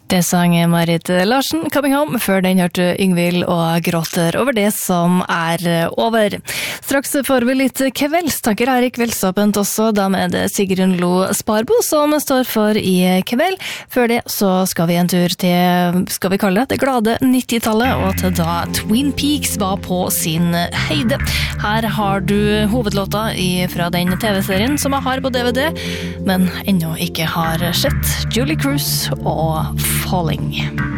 Det sang Marit Larsen, Coming Home, før den hørte Yngvild og gråter over det som over. Straks får vi litt kveldstanker her i Kveldsåpent også, da med det Sigrun Lo Sparbo som står for i kveld. Før det så skal vi en tur til, skal vi kalle det glade 90-tallet, og til da Twin Peaks var på sin høyde. Her har du hovedlåta fra den TV-serien som jeg har på DVD, men ennå ikke har sett. Julie Cruise og Falling.